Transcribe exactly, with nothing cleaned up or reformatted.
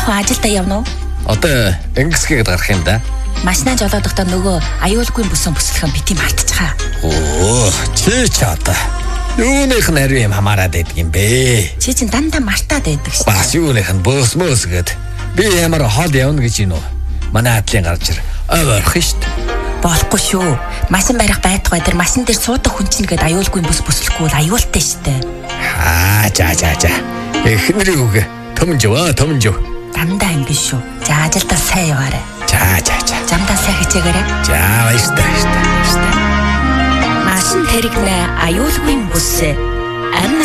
хөө ажилдаа явна уу? Одоо ингэсгээд гарах юм да. Машинаа жолоодохдоо нөгөө аюулгүй бүсэн бүслэхэн бити мартчихаа. Оо, чи ч одоо юуных нь ари юм хамаарад байдаг юм бэ? Чи чинь дандаа мартаад байдаг шүү. Бас юуных нь бөөс мөөс гээд би ямар хол явна гэж юм уу? Манай атлын гарч ир. Аварх шүү дээ. Болохгүй шүү. Машин барих байтугай дээр машин дээр суудаг хүн чинь гээд аюулгүй бүс бүслэхгүй бол аюултай шүү дээ. Аа, за за за. Эхнэрийг үгүй. Төмжөө, төмжөө. Дандаа юм биш шүү. За ажилдаа сайн яваарай. За за за. Замдаа сайн хичээгээрэй. За баярлалаа. Баярлалаа. Машин тэрэгнэ аюулгүй бүс.